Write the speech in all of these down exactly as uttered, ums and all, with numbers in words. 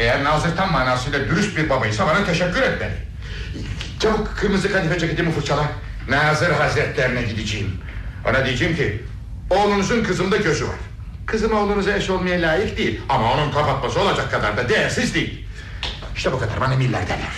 Eğer Nazır tam manasıyla dürüst bir babaysa bana teşekkür etmeli. Çabuk kırmızı kadife ceketimi fırçala. Nazır Hazretlerine gideceğim. Ona diyeceğim ki oğlunuzun kızımda gözü var. Kızım oğlunuza eş olmaya layık değil, ama onun kapatması olacak kadar da değersiz değil. İşte bu kadar, bana miller derler.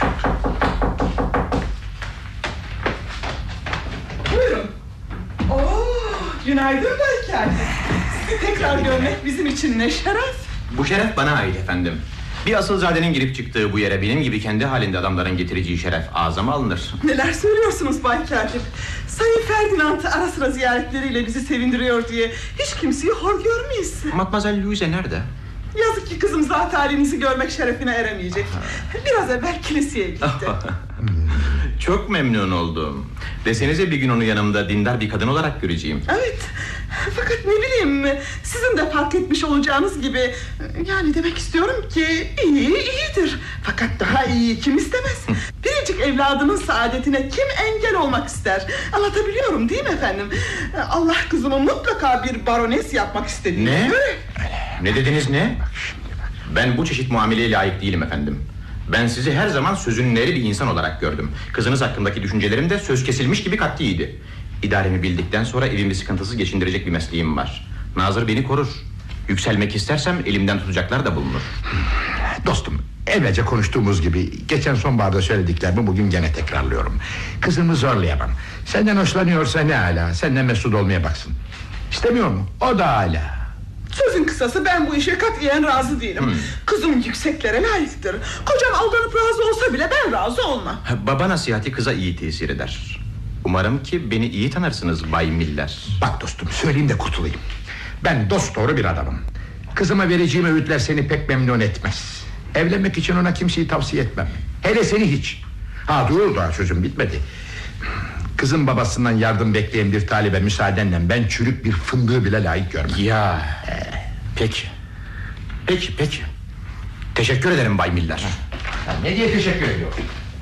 Buyurun. Oo, günaydın Bayker. Sizi tekrar görmek bizim için ne şeref. Bu şeref bana ait efendim. Bir asılzadenin girip çıktığı bu yere benim gibi kendi halinde adamların getireceği şeref azama alınır. Neler söylüyorsunuz Bay Katip? Sayın Ferdinand ara sıra ziyaretleriyle bizi sevindiriyor diye hiç kimseyi hor görmeyiz. Mademoiselle Louise nerede? Yazık ki kızım zat halinizi görmek şerefine eremeyecek. Biraz evvel kiliseye gitti. Çok memnun oldum. Desenize bir gün onu yanımda dindar bir kadın olarak göreceğim. Evet. Fakat ne bileyim, sizin de fark etmiş olacağınız gibi, yani demek istiyorum ki iyi iyidir. Fakat daha iyi kim istemez? Biricik evladının saadetine kim engel olmak ister? Anlatabiliyorum değil mi efendim? Allah kızımı mutlaka bir barones yapmak istediğine Ne? göre. Ne dediniz ne? Ben bu çeşit muameleye layık değilim efendim. Ben sizi her zaman sözünün eri bir insan olarak gördüm. Kızınız hakkındaki düşüncelerim de söz kesilmiş gibi katiydi. İdaremi bildikten sonra evimi sıkıntısız geçindirecek bir mesleğim var. Nazır beni korur. Yükselmek istersem elimden tutacaklar da bulunur. Dostum, evvelce konuştuğumuz gibi geçen sonbaharda söylediklerimi bugün gene tekrarlıyorum. Kızımı zorlayamam. Senden hoşlanıyorsa ne âlâ, senden mesut olmaya baksın. İstemiyor mu? O da âlâ. Sözün kısası ben bu işe katiyen razı değilim. hmm. Kızım yükseklere layıktır. Kocam aldanıp razı olsa bile ben razı olmam. Baba nasihati kıza iyi tesir eder. Umarım ki beni iyi tanırsınız Bay Miller. Bak dostum, söyleyeyim de kurtulayım. Ben dosdoğru bir adamım. Kızıma vereceğim öğütler seni pek memnun etmez. Evlenmek için ona kimseyi tavsiye etmem. Hele seni hiç. Ha dur, daha sözüm bitmedi. Kızın babasından yardım bekleyen bir talibe müsaadenle ben çürük bir fındığı bile layık görmem. Ya ee. Peki. Peki peki. Teşekkür ederim Bay Miller. Ha, ne diye teşekkür ediyorum?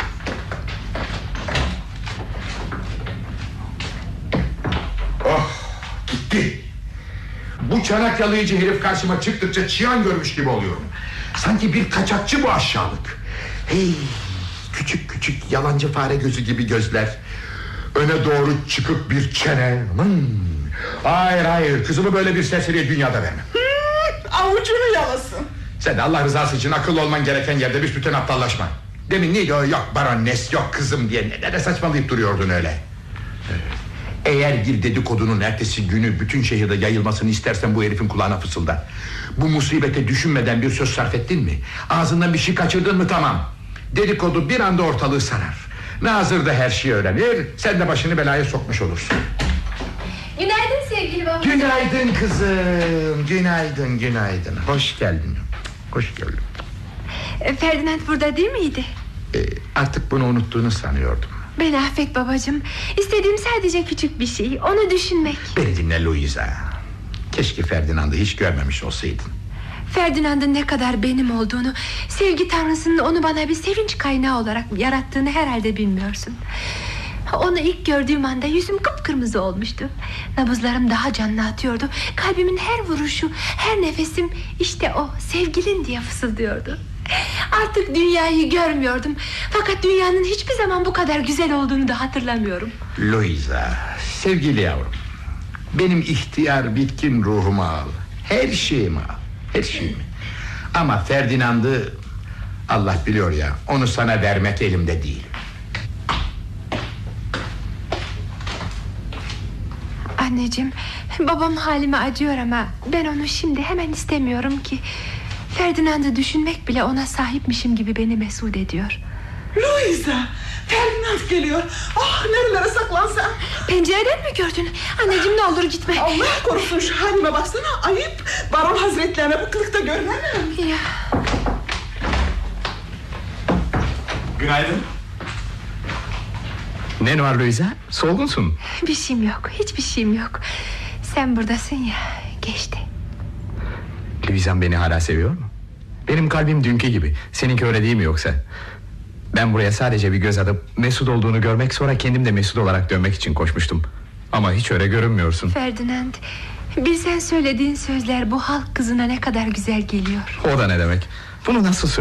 Oh, gitti. Bu çanak yalayıcı herif karşıma çıktıkça çıyan görmüş gibi oluyorum. Sanki bir kaçakçı bu aşağılık. Hey, küçük küçük yalancı fare gözü gibi gözler, öne doğru çıkıp bir çene. Hmm. Hayır hayır, kızımı böyle bir serseriye dünyada vermem. hmm, Avucunu yalasın. Sen de Allah rızası için akıllı olman gereken yerde büsbütün aptallaşma. Demin neydi o, yok barones yok kızım diye ne de saçmalayıp duruyordun öyle. Eğer bir dedikodunun ertesi günü bütün şehirde yayılmasını istersen bu herifin kulağına fısılda. Bu musibete düşünmeden bir söz sarf ettin mi, ağzından bir şey kaçırdın mı, tamam. Dedikodu bir anda ortalığı sarar. Nazır da her şeyi öğrenir, sen de başını belaya sokmuş olursun. Günaydın sevgili baba. Günaydın kızım, günaydın günaydın. Hoş geldin. Hoş geldin. Ferdinand burada değil miydi? Ee, artık bunu unuttuğunu sanıyordum. Beni affet babacığım. İstediğim sadece küçük bir şey, onu düşünmek. Beni dinle Louisa. Keşke Ferdinand'ı hiç görmemiş olsaydın. Ferdinand'ın ne kadar benim olduğunu, sevgi tanrısının onu bana bir sevinç kaynağı olarak yarattığını herhalde bilmiyorsun. Onu ilk gördüğüm anda yüzüm kıpkırmızı olmuştu. Nabızlarım daha canlı atıyordu. Kalbimin her vuruşu, her nefesim işte o sevgilin diye fısıldıyordu. Artık dünyayı görmüyordum. Fakat dünyanın hiçbir zaman bu kadar güzel olduğunu da hatırlamıyorum. Louisa, sevgili yavrum, benim ihtiyar bitkin ruhumu al. Her şeyimi al, her şeyimi. Ama Ferdinand'ı Allah biliyor ya, onu sana vermek elimde değil. Anneciğim, babam halime acıyor ama ben onu şimdi hemen istemiyorum ki. Ferdinand'ı düşünmek bile ona sahipmişim gibi beni mesut ediyor. Louisa, Ferdinand geliyor. Ah, nerelere saklansam. Pencereden mi gördün? Anneciğim ne olur gitme. Allah korusun, şu halime baksana, ayıp. Baron hazretlerine bu kılıkta görünemem. Ya. Günaydın. Ne var Louisa? Solgunsun. Bir şeyim yok, hiçbir şeyim yok. Sen buradasın ya, geçti. Louisa'm beni hala seviyor mu? Benim kalbim dünkü gibi. Seninki öyle değil mi yoksa? Ben buraya sadece bir göz atıp mesut olduğunu görmek, sonra kendim de mesut olarak dönmek için koşmuştum. Ama hiç öyle görünmüyorsun. Ferdinand, bilsen söylediğin sözler bu halk kızına ne kadar güzel geliyor. O da ne demek? Bunu nasıl